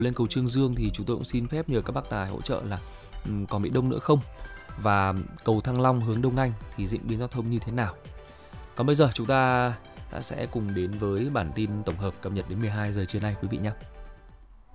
lên cầu Trương Dương thì chúng tôi cũng xin phép nhờ các bác tài hỗ trợ là còn bị đông nữa không, và cầu Thăng Long hướng Đông Anh thì diễn biến giao thông như thế nào. Còn bây giờ chúng ta sẽ cùng đến với bản tin tổng hợp cập nhật đến 12 giờ trưa nay quý vị nhé.